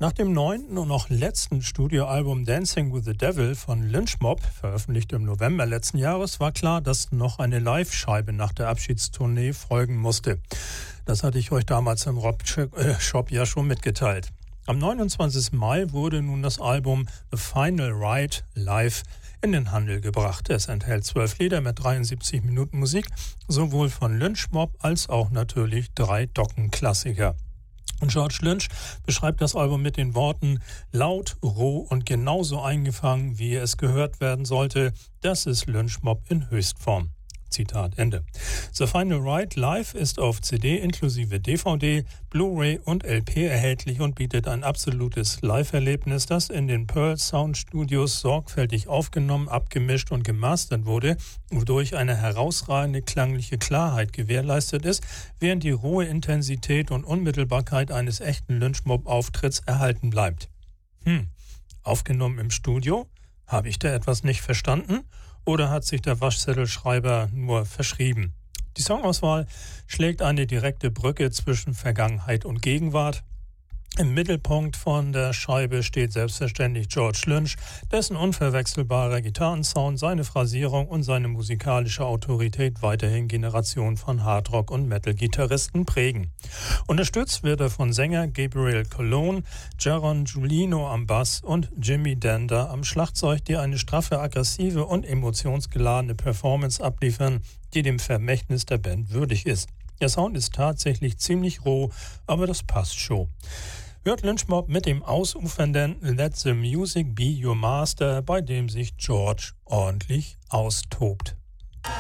Nach dem 9. und noch letzten Studioalbum Dancing with the Devil von Lynch Mob, veröffentlicht im November letzten Jahres, war klar, dass noch eine Live-Scheibe nach der Abschiedstournee folgen musste. Das hatte ich euch damals im Rock-Shop ja schon mitgeteilt. Am 29. Mai wurde nun das Album The Final Ride live in den Handel gebracht. Es enthält 12 Lieder mit 73 Minuten Musik, sowohl von Lynch Mob als auch natürlich 3 Docken-Klassiker. Und George Lynch beschreibt das Album mit den Worten: laut, roh und genauso eingefangen, wie es gehört werden sollte. Das ist Lynch Mob in Höchstform. Zitat Ende. The Final Ride Live ist auf CD inklusive DVD, Blu-ray und LP erhältlich und bietet ein absolutes Live-Erlebnis, das in den Pearl Sound Studios sorgfältig aufgenommen, abgemischt und gemastert wurde, wodurch eine herausragende klangliche Klarheit gewährleistet ist, während die rohe Intensität und Unmittelbarkeit eines echten Lynch Mob-Auftritts erhalten bleibt. Aufgenommen im Studio? Habe ich da etwas nicht verstanden? Oder hat sich der Waschzettelschreiber nur verschrieben? Die Songauswahl schlägt eine direkte Brücke zwischen Vergangenheit und Gegenwart. Im Mittelpunkt von der Scheibe steht selbstverständlich George Lynch, dessen unverwechselbarer Gitarrensound, seine Phrasierung und seine musikalische Autorität weiterhin Generationen von Hardrock- und Metal-Gitarristen prägen. Unterstützt wird er von Sänger Gabriel Colon, Jaron Giulino am Bass und Jimmy Dender am Schlagzeug, die eine straffe, aggressive und emotionsgeladene Performance abliefern, die dem Vermächtnis der Band würdig ist. Der Sound ist tatsächlich ziemlich roh, aber das passt schon. Hört Lynch Mob mit dem ausufernden Let the Music Be Your Master, bei dem sich George ordentlich austobt.